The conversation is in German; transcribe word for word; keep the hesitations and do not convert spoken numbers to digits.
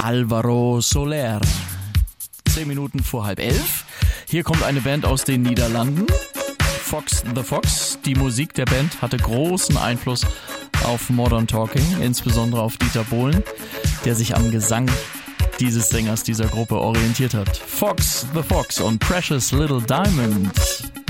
Alvaro Soler. Zehn Minuten vor halb elf. Hier kommt eine Band aus den Niederlanden. Fox the Fox. Die Musik der Band hatte großen Einfluss auf Modern Talking, insbesondere auf Dieter Bohlen, der sich am Gesang dieses Sängers dieser Gruppe orientiert hat. Fox the Fox und Precious Little Diamond.